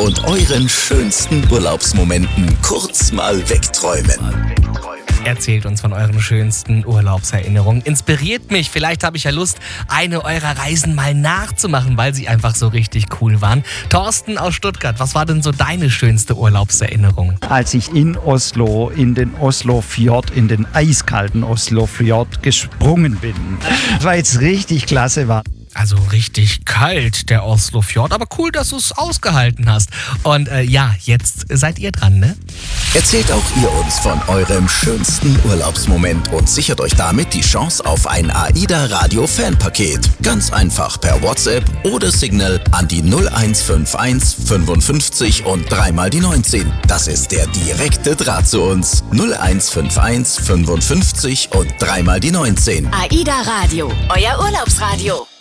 und euren schönsten Urlaubsmomenten kurz mal wegträumen. Erzählt uns von euren schönsten Urlaubserinnerungen. Inspiriert mich. Vielleicht habe ich ja Lust, eine eurer Reisen mal nachzumachen, weil sie einfach so richtig cool waren. Thorsten aus Stuttgart, was war denn so deine schönste Urlaubserinnerung? Als ich in Oslo, in den Oslofjord, in den eiskalten Oslofjord gesprungen bin. Das war jetzt richtig klasse. Also richtig kalt, der Oslofjord. Aber cool, dass du es ausgehalten hast. Und jetzt seid ihr dran, ne? Erzählt auch ihr uns von eurem schönsten Urlaubsmoment und sichert euch damit die Chance auf ein AIDA Radio Fanpaket. Ganz einfach per WhatsApp oder Signal an die 0151 55 und 3 mal die 19. Das ist der direkte Draht zu uns. 0151 55 und 3 mal die 19. AIDA Radio, euer Urlaubsradio.